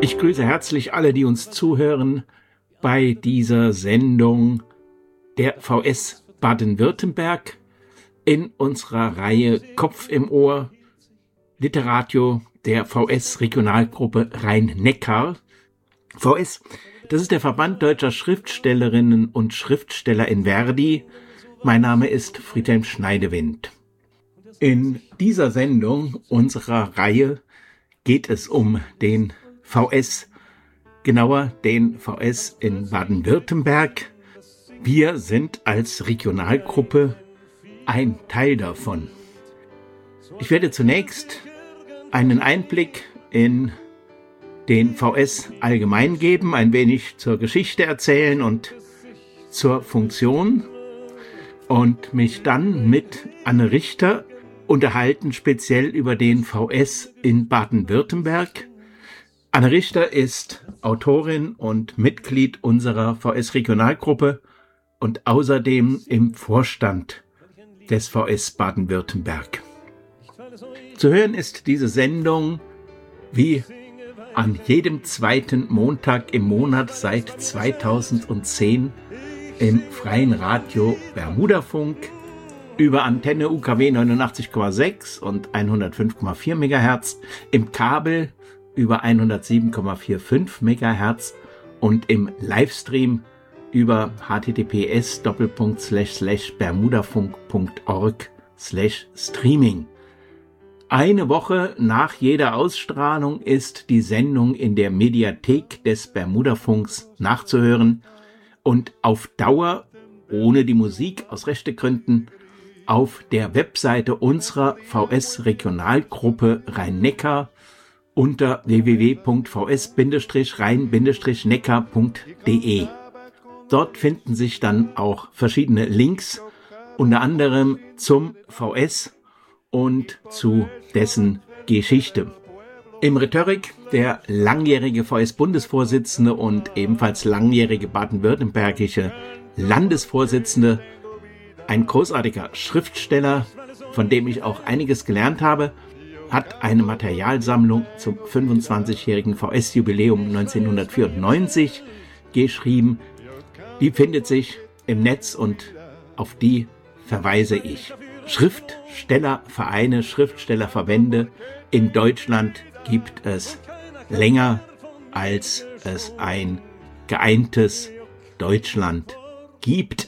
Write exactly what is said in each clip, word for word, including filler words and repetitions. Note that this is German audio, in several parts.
Ich grüße herzlich alle, die uns zuhören bei dieser Sendung der V S Baden-Württemberg in unserer Reihe Kopf im Ohr, Literadio der V S Regionalgruppe Rhein-Neckar. V S, das ist der Verband deutscher Schriftstellerinnen und Schriftsteller in Verdi. Mein Name ist Friedhelm Schneidewind. In dieser Sendung unserer Reihe geht es um den V S, genauer den V S in Baden-Württemberg. Wir sind als Regionalgruppe ein Teil davon. Ich werde zunächst einen Einblick in den V S allgemein geben, ein wenig zur Geschichte erzählen und zur Funktion und mich dann mit Anne Richter unterhalten, speziell über den V S in Baden-Württemberg. Anne Richter ist Autorin und Mitglied unserer V S-Regionalgruppe und außerdem im Vorstand des V S Baden-Württemberg. Zu hören ist diese Sendung wie an jedem zweiten Montag im Monat seit zweitausendzehn im freien Radio Bermudafunk über Antenne U K W neunundachtzig Komma sechs und hundertfünf Komma vier Megahertz, im Kabel über hundertsieben Komma fünfundvierzig Megahertz und im Livestream über https doppelpunkt slash slash bermudafunk punkt org slash streaming. Eine Woche nach jeder Ausstrahlung ist die Sendung in der Mediathek des Bermudafunks nachzuhören und auf Dauer, ohne die Musik aus Rechtegründen, auf der Webseite unserer V S-Regionalgruppe Rhein-Neckar unter w w w punkt v s rein neckar punkt d e. Dort finden sich dann auch verschiedene Links, unter anderem zum V S und zu dessen Geschichte. Im Rhetorik der langjährige V S-Bundesvorsitzende und ebenfalls langjährige baden-württembergische Landesvorsitzende, ein großartiger Schriftsteller, von dem ich auch einiges gelernt habe, hat eine Materialsammlung zum fünfundzwanzigjährigen V S-Jubiläum neunzehnhundertvierundneunzig geschrieben. Die findet sich im Netz und auf die verweise ich. Schriftstellervereine, Schriftstellerverbände in Deutschland gibt es länger, als es ein geeintes Deutschland gibt.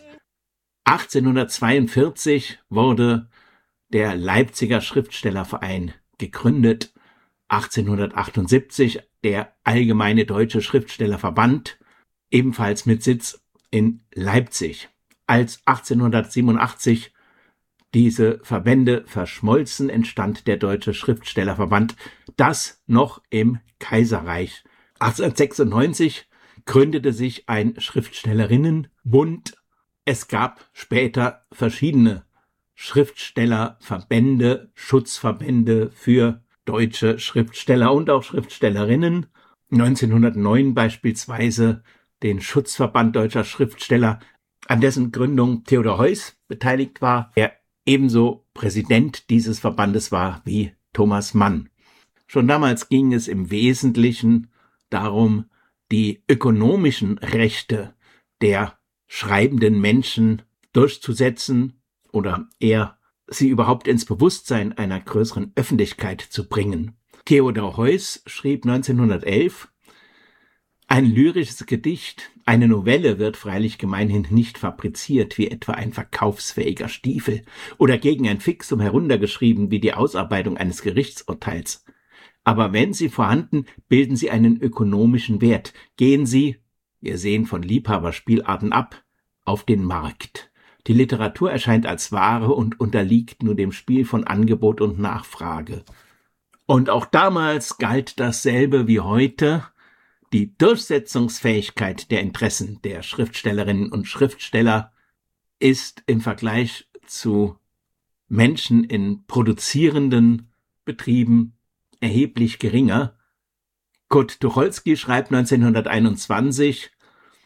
achtzehnhundertzweiundvierzig wurde der Leipziger Schriftstellerverein gegründet, achtzehnhundertachtundsiebzig der Allgemeine Deutsche Schriftstellerverband, ebenfalls mit Sitz in Leipzig. Als achtzehnhundertsiebenundachtzig diese Verbände verschmolzen, entstand der Deutsche Schriftstellerverband, das noch im Kaiserreich. achtzehnhundertsechsundneunzig gründete sich ein Schriftstellerinnenbund. Es gab später verschiedene Schriftstellerverbände, Schutzverbände für deutsche Schriftsteller und auch Schriftstellerinnen. neunzehnhundertneun beispielsweise den Schutzverband deutscher Schriftsteller, an dessen Gründung Theodor Heuss beteiligt war, der ebenso Präsident dieses Verbandes war wie Thomas Mann. Schon damals ging es im Wesentlichen darum, die ökonomischen Rechte der schreibenden Menschen durchzusetzen oder eher sie überhaupt ins Bewusstsein einer größeren Öffentlichkeit zu bringen. Theodor Heuss schrieb neunzehnhundertelf, ein lyrisches Gedicht, eine Novelle wird freilich gemeinhin nicht fabriziert wie etwa ein verkaufsfähiger Stiefel oder gegen ein Fixum heruntergeschrieben wie die Ausarbeitung eines Gerichtsurteils. Aber wenn sie vorhanden, bilden sie einen ökonomischen Wert. Gehen Sie, wir sehen von Liebhaberspielarten ab, auf den Markt. Die Literatur erscheint als Ware und unterliegt nur dem Spiel von Angebot und Nachfrage. Und auch damals galt dasselbe wie heute. Die Durchsetzungsfähigkeit der Interessen der Schriftstellerinnen und Schriftsteller ist im Vergleich zu Menschen in produzierenden Betrieben erheblich geringer. Kurt Tucholsky schreibt neunzehnhunderteinundzwanzig,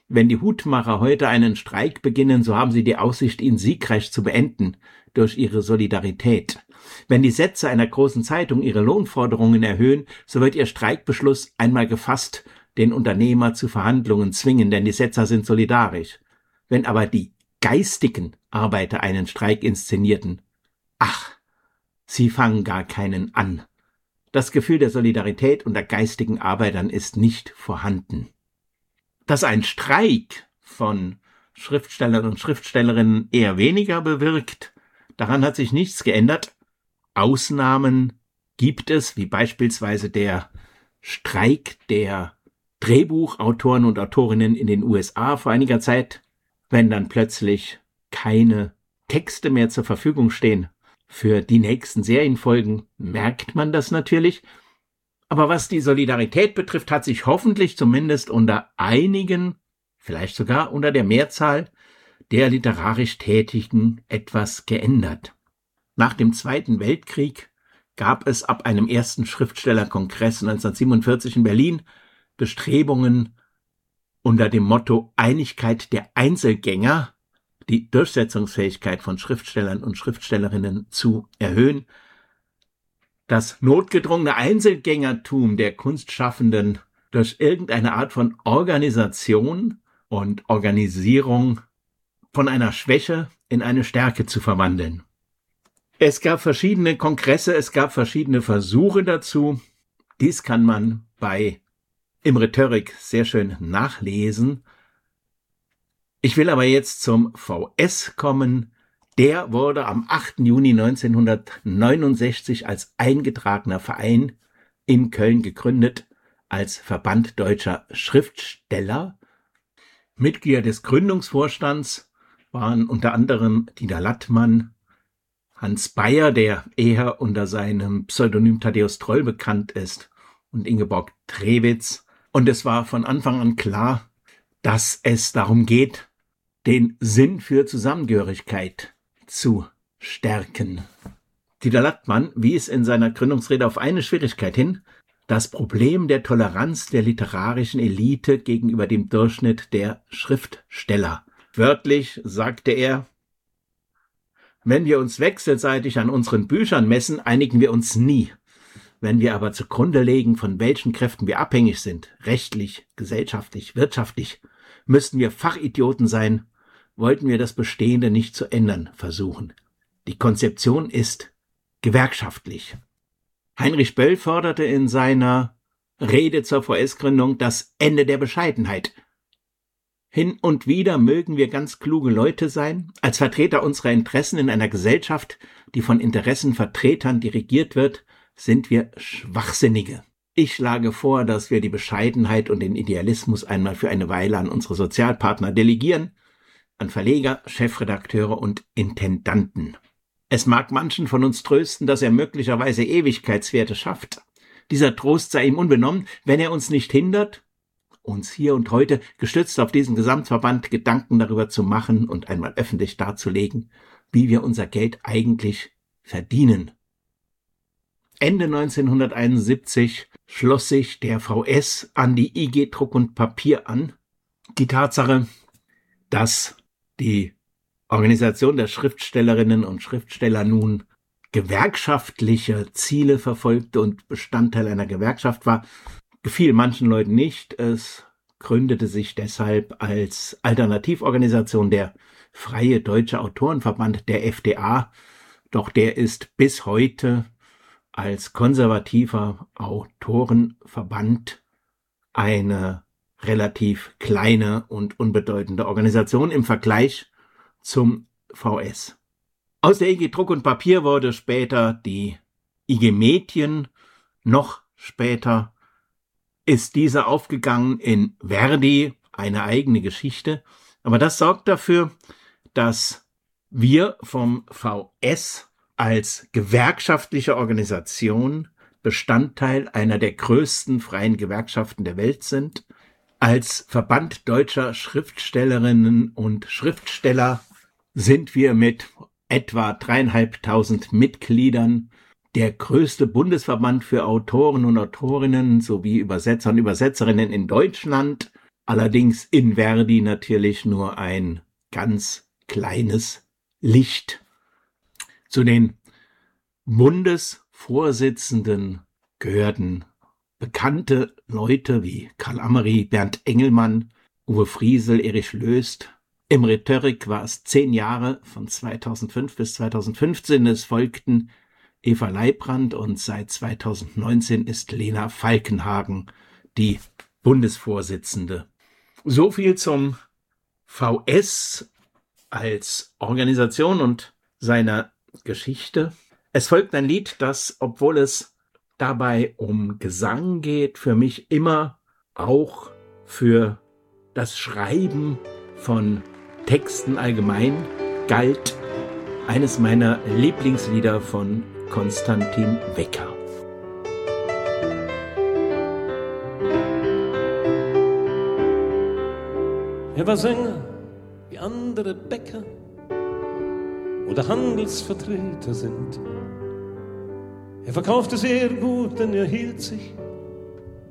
Wenn die Hutmacher heute einen Streik beginnen, so haben sie die Aussicht, ihn siegreich zu beenden durch ihre Solidarität. Wenn die Sätze einer großen Zeitung ihre Lohnforderungen erhöhen, so wird ihr Streikbeschluss einmal gefasst, den Unternehmer zu Verhandlungen zwingen, denn die Setzer sind solidarisch. Wenn aber die geistigen Arbeiter einen Streik inszenierten, ach, sie fangen gar keinen an. Das Gefühl der Solidarität unter geistigen Arbeitern ist nicht vorhanden. Dass ein Streik von Schriftstellern und Schriftstellerinnen eher weniger bewirkt, daran hat sich nichts geändert. Ausnahmen gibt es, wie beispielsweise der Streik der Drehbuchautoren und Autorinnen in den U S A vor einiger Zeit, wenn dann plötzlich keine Texte mehr zur Verfügung stehen für die nächsten Serienfolgen, merkt man das natürlich. Aber was die Solidarität betrifft, hat sich hoffentlich zumindest unter einigen, vielleicht sogar unter der Mehrzahl der literarisch Tätigen etwas geändert. Nach dem Zweiten Weltkrieg gab es ab einem ersten Schriftstellerkongress neunzehnhundertsiebenundvierzig in Berlin Bestrebungen unter dem Motto Einigkeit der Einzelgänger, die Durchsetzungsfähigkeit von Schriftstellern und Schriftstellerinnen zu erhöhen. Das notgedrungene Einzelgängertum der Kunstschaffenden durch irgendeine Art von Organisation und Organisierung von einer Schwäche in eine Stärke zu verwandeln. Es gab verschiedene Kongresse, es gab verschiedene Versuche dazu. Dies kann man bei im Rhetorik sehr schön nachlesen. Ich will aber jetzt zum V S kommen. Der wurde am achten Juni neunzehnhundertneunundsechzig als eingetragener Verein in Köln gegründet, als Verband Deutscher Schriftsteller. Mitglieder des Gründungsvorstands waren unter anderem Dieter Lattmann, Hans Bayer, der eher unter seinem Pseudonym Thaddäus Troll bekannt ist, und Ingeborg Trewitz. Und es war von Anfang an klar, dass es darum geht, den Sinn für Zusammengehörigkeit zu stärken. Dieter Lattmann wies in seiner Gründungsrede auf eine Schwierigkeit hin: das Problem der Toleranz der literarischen Elite gegenüber dem Durchschnitt der Schriftsteller. Wörtlich sagte er: Wenn wir uns wechselseitig an unseren Büchern messen, einigen wir uns nie. Wenn wir aber zugrunde legen, von welchen Kräften wir abhängig sind, rechtlich, gesellschaftlich, wirtschaftlich, müssten wir Fachidioten sein, wollten wir das Bestehende nicht zu ändern versuchen. Die Konzeption ist gewerkschaftlich. Heinrich Böll forderte in seiner Rede zur V S-Gründung das Ende der Bescheidenheit. Hin und wieder mögen wir ganz kluge Leute sein, als Vertreter unserer Interessen in einer Gesellschaft, die von Interessenvertretern dirigiert wird, sind wir Schwachsinnige. Ich schlage vor, dass wir die Bescheidenheit und den Idealismus einmal für eine Weile an unsere Sozialpartner delegieren, an Verleger, Chefredakteure und Intendanten. Es mag manchen von uns trösten, dass er möglicherweise Ewigkeitswerte schafft. Dieser Trost sei ihm unbenommen, wenn er uns nicht hindert, uns hier und heute, gestützt auf diesen Gesamtverband, Gedanken darüber zu machen und einmal öffentlich darzulegen, wie wir unser Geld eigentlich verdienen. Ende neunzehnhunderteinundsiebzig schloss sich der V S an die I G Druck und Papier an. Die Tatsache, dass die Organisation der Schriftstellerinnen und Schriftsteller nun gewerkschaftliche Ziele verfolgte und Bestandteil einer Gewerkschaft war, gefiel manchen Leuten nicht. Es gründete sich deshalb als Alternativorganisation der Freie Deutsche Autorenverband, der F D A, doch der ist bis heute als konservativer Autorenverband eine relativ kleine und unbedeutende Organisation im Vergleich zum V S. Aus der I G Druck und Papier wurde später die I G Medien, noch später ist diese aufgegangen in Verdi, eine eigene Geschichte. Aber das sorgt dafür, dass wir vom V S als gewerkschaftliche Organisation Bestandteil einer der größten freien Gewerkschaften der Welt sind. Als Verband deutscher Schriftstellerinnen und Schriftsteller sind wir mit etwa dreieinhalbtausend Mitgliedern der größte Bundesverband für Autoren und Autorinnen sowie Übersetzer und Übersetzerinnen in Deutschland. allerdings in Verdi natürlich nur ein ganz kleines Licht. Zu den Bundesvorsitzenden gehörten bekannte Leute wie Karl Ameri, Bernd Engelmann, Uwe Friesel, Erich Löst. Im Rhetorik war es zehn Jahre, von zweitausendfünf bis zweitausendfünfzehn. Es folgten Eva Leibrand und seit zweitausendneunzehn ist Lena Falkenhagen die Bundesvorsitzende. So viel zum V S als Organisation und seiner Geschichte. Es folgt ein Lied, das, obwohl es dabei um Gesang geht, für mich immer auch für das Schreiben von Texten allgemein galt. Eines meiner Lieblingslieder von Konstantin Wecker. Er war Sänger wie andere Bäcker oder Handelsvertreter sind. Er verkaufte sehr gut, denn er hielt sich